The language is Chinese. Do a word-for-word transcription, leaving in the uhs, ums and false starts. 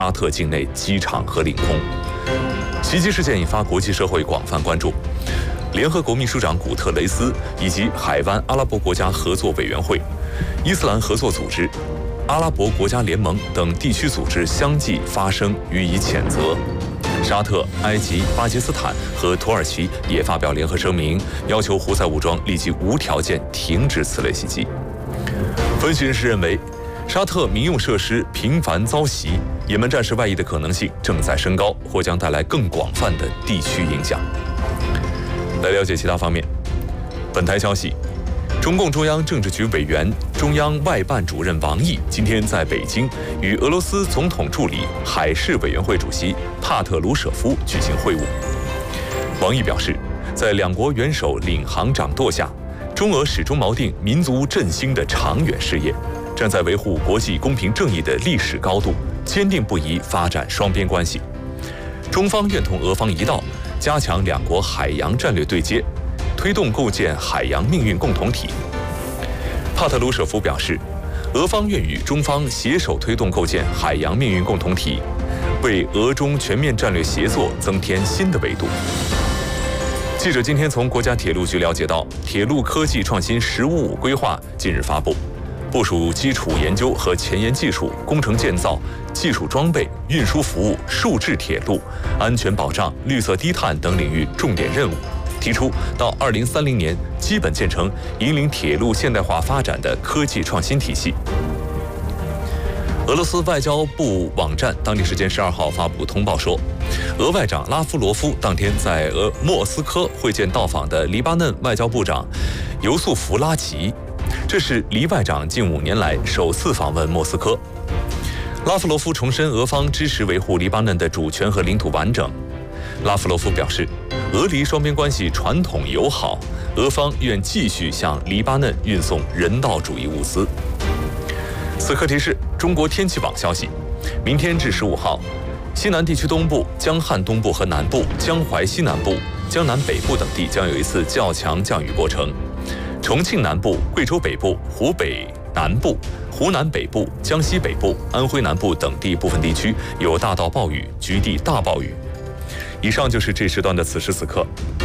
沙特境内机场和领空。袭击事件引发国际社会广泛关注。联合国秘书长古特雷斯以及海湾阿拉伯国家合作委员会、伊斯兰合作组织、阿拉伯国家联盟等地区组织相继发声予以谴责。沙特、埃及、巴基斯坦和土耳其也发表联合声明，要求胡塞武装立即无条件停止此类袭击。分析人士认为，沙特民用设施频繁遭袭，也门战事外溢的可能性正在升高，或将带来更广泛的地区影响。来了解其他方面。本台消息，中共中央政治局委员、中央外办主任王毅今天在北京与俄罗斯总统助理、海事委员会主席帕特鲁舍夫举行会晤。王毅表示，在两国元首领航掌舵下，中俄始终锚定民族振兴的长远事业，站在维护国际公平正义的历史高度，坚定不移发展双边关系。中方愿同俄方一道，加强两国海洋战略对接，推动构建海洋命运共同体。帕特鲁舍夫表示，俄方愿与中方携手推动构建海洋命运共同体，为俄中全面战略协作增添新的维度。记者今天从国家铁路局了解到，铁路科技创新“十五五”规划近日发布，部署基础研究和前沿技术、工程建造、技术装备、运输服务、数字铁路、安全保障、绿色低碳等领域重点任务，提出到二零三零年基本建成引领铁路现代化发展的科技创新体系。俄罗斯外交部网站当地时间十二号发布通报说，俄外长拉夫罗夫当天在俄莫斯科会见到访的黎巴嫩外交部长尤素弗拉奇，这是黎外长近五年来首次访问莫斯科。拉夫罗夫重申俄方支持维护黎巴嫩的主权和领土完整。拉夫罗夫表示，俄黎双边关系传统友好，俄方愿继续向黎巴嫩运送人道主义物资。此刻提示：中国天气网消息，明天至十五号，西南地区东部、江汉东部和南部、江淮西南部、江南北部等地将有一次较强降雨过程。重庆南部、贵州北部、湖北南部、湖南北部、江西北部、安徽南部等地部分地区有大到暴雨，局地大暴雨。以上就是这时段的此时此刻。